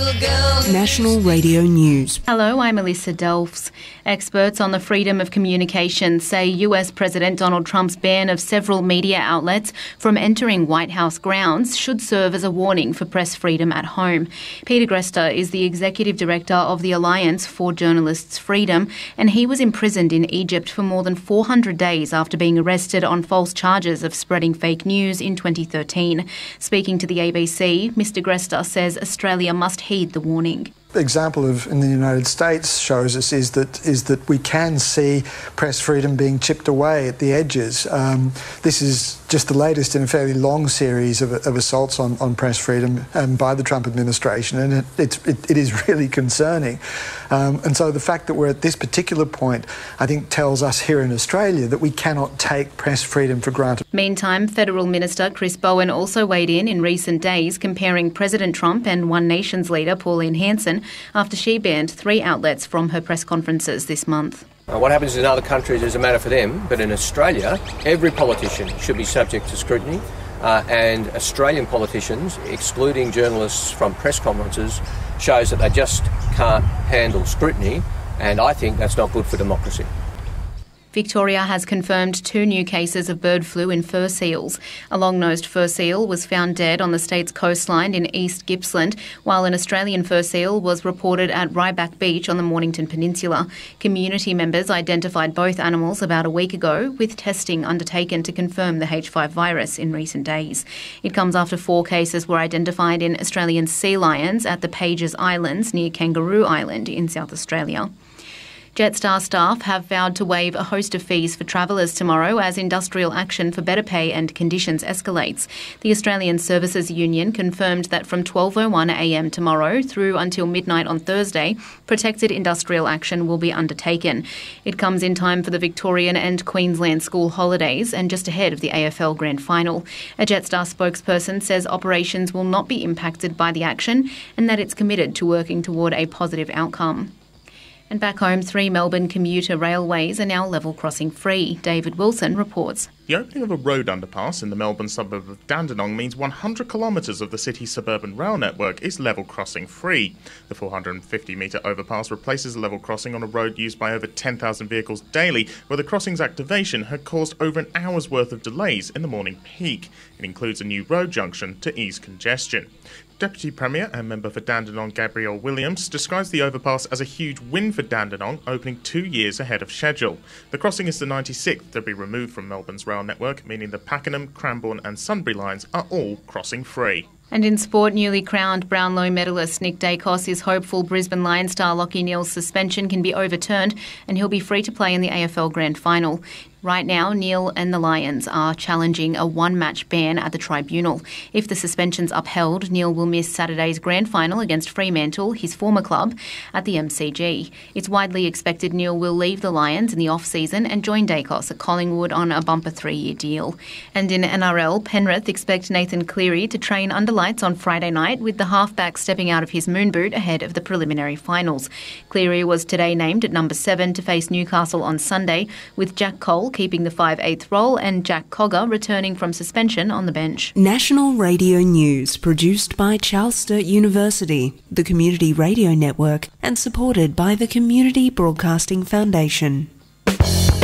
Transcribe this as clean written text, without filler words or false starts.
National Radio News. Hello, I'm Alyssa Delfs. Experts on the freedom of communication say US President Donald Trump's ban of several media outlets from entering White House grounds should serve as a warning for press freedom at home. Peter Gresta is the executive director of the Alliance for Journalists' Freedom, and he was imprisoned in Egypt for more than 400 days after being arrested on false charges of spreading fake news in 2013. Speaking to the ABC, Mr Gresta says Australia must heed the warning. The example in the United States shows us is that we can see press freedom being chipped away at the edges. This is just the latest in a fairly long series of assaults on press freedom by the Trump administration, and it is really concerning. And so the fact that we're at this particular point, I think, tells us here in Australia that we cannot take press freedom for granted. Meantime, Federal Minister Chris Bowen also weighed in recent days, comparing President Trump and One Nation's leader Pauline Hanson after she banned 3 outlets from her press conferences this month. What happens in other countries is a matter for them, but in Australia, every politician should be subject to scrutiny, and Australian politicians excluding journalists from press conferences shows that they just can't handle scrutiny, and I think that's not good for democracy. Victoria has confirmed 2 new cases of bird flu in fur seals. A long-nosed fur seal was found dead on the state's coastline in East Gippsland, while an Australian fur seal was reported at Ryback Beach on the Mornington Peninsula. Community members identified both animals about a week ago, with testing undertaken to confirm the H5 virus in recent days. It comes after 4 cases were identified in Australian sea lions at the Pages Islands near Kangaroo Island in South Australia. Jetstar staff have vowed to waive a host of fees for travellers tomorrow as industrial action for better pay and conditions escalates. The Australian Services Union confirmed that from 12:01am tomorrow through until midnight on Thursday, protected industrial action will be undertaken. It comes in time for the Victorian and Queensland school holidays and just ahead of the AFL Grand Final. A Jetstar spokesperson says operations will not be impacted by the action and that it's committed to working toward a positive outcome. And back home, 3 Melbourne commuter railways are now level crossing free. David Wilson reports. The opening of a road underpass in the Melbourne suburb of Dandenong means 100 kilometres of the city's suburban rail network is level crossing free. The 450-metre overpass replaces a level crossing on a road used by over 10,000 vehicles daily, where the crossing's activation had caused over an hour's worth of delays in the morning peak. It includes a new road junction to ease congestion. Deputy Premier and member for Dandenong Gabrielle Williams describes the overpass as a huge win for Dandenong, opening 2 years ahead of schedule. The crossing is the 96th to be removed from Melbourne's rail network, meaning the Pakenham, Cranbourne and Sunbury lines are all crossing free. And in sport, newly crowned Brownlow medalist Nick Dacos is hopeful Brisbane Lions star Lachie Neale's suspension can be overturned and he'll be free to play in the AFL Grand Final. Right now, Neale and the Lions are challenging a 1-match ban at the tribunal. If the suspension's upheld, Neale will miss Saturday's grand final against Fremantle, his former club, at the MCG. It's widely expected Neale will leave the Lions in the off-season and join Dacos at Collingwood on a bumper 3-year deal. And in NRL, Penrith expect Nathan Cleary to train under lights on Friday night, with the halfback stepping out of his moon boot ahead of the preliminary finals. Cleary was today named at number 7 to face Newcastle on Sunday, with Jack Cole keeping the 5/8 role and Jack Cogger returning from suspension on the bench. National Radio News, produced by Charles Sturt University, the Community Radio Network, and supported by the Community Broadcasting Foundation.